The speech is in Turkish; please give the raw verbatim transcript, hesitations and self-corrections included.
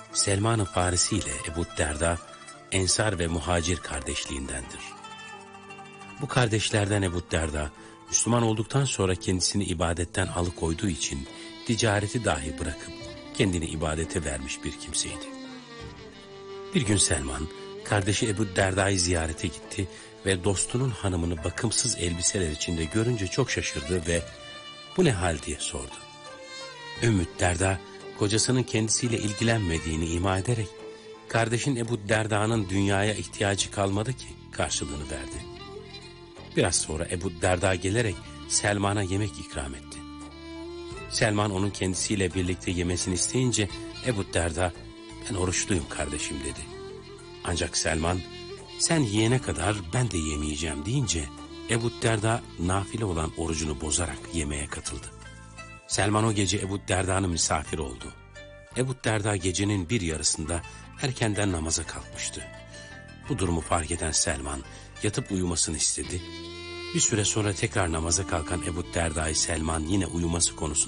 Selman-ı Farisi ile Ebu Derda, Ensar ve Muhacir kardeşliğindendir. Bu kardeşlerden Ebu Derda, Müslüman olduktan sonra kendisini ibadetten alıkoyduğu için ticareti dahi bırakıp kendini ibadete vermiş bir kimseydi. Bir gün Selman, kardeşi Ebu Derda'yı ziyarete gitti ve dostunun hanımını bakımsız elbiseler içinde görünce çok şaşırdı ve "Bu ne hal?" diye sordu. Ümmü Derda, kocasının kendisiyle ilgilenmediğini ima ederek, "Kardeşin Ebu Derda'nın dünyaya ihtiyacı kalmadı ki" karşılığını verdi. Biraz sonra Ebu Derda gelerek Selman'a yemek ikram etti. Selman onun kendisiyle birlikte yemesini isteyince Ebu Derda, "Ben oruçluyum kardeşim" dedi. Ancak Selman, "Sen yiyene kadar ben de yemeyeceğim" deyince Ebu Derda nafile olan orucunu bozarak yemeğe katıldı. Selman o gece Ebu Derda'nın misafiri oldu. Ebu Derda gecenin bir yarısında erkenden namaza kalkmıştı. Bu durumu fark eden Selman yatıp uyumasını istedi. Bir süre sonra tekrar namaza kalkan Ebu Derda'yı Selman yine uyuması konusunda